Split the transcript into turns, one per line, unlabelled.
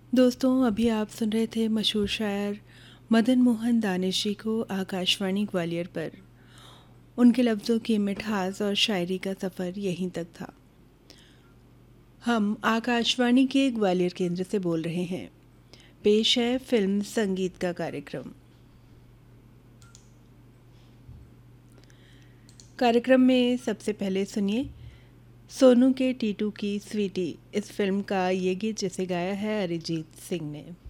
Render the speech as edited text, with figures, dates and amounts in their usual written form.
दोस्तों, अभी आप सुन रहे थे मशहूर शायर मदन मोहन दानिशी को आकाशवाणी ग्वालियर पर। उनके लफ्ज़ों की मिठास और शायरी का सफ़र यहीं तक था। हम आकाशवाणी के ग्वालियर केंद्र से बोल रहे हैं। पेश है फिल्म संगीत का कार्यक्रम। कार्यक्रम में सबसे पहले सुनिए सोनू के टीटू की स्वीटी इस फिल्म का ये गीत जिसे गाया है अरिजीत सिंह ने।